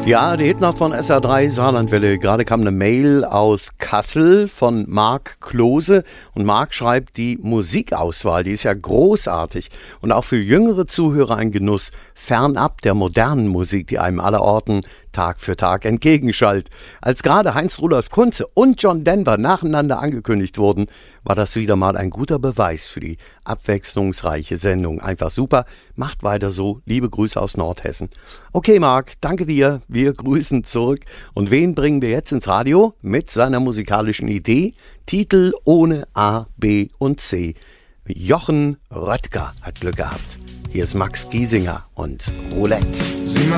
Ja, die Hitnacht von SR3 Saarlandwelle. Gerade kam eine Mail aus Kassel von Marc Klose. Und Marc schreibt, die Musikauswahl, die ist ja großartig. Und auch für jüngere Zuhörer ein Genuss. Fernab der modernen Musik, die einem allerorten Tag für Tag entgegenschallt. Als gerade Heinz-Rudolf Kunze und John Denver nacheinander angekündigt wurden, war das wieder mal ein guter Beweis für die abwechslungsreiche Sendung. Einfach super. Macht weiter so. Liebe Grüße aus Nordhessen. Okay, Marc, danke dir. Wir grüßen zurück. Und wen bringen wir jetzt ins Radio? Mit seiner musikalischen Idee. Titel ohne A, B und C. Jochen Röttger hat Glück gehabt. Hier ist Max Giesinger und Roulette.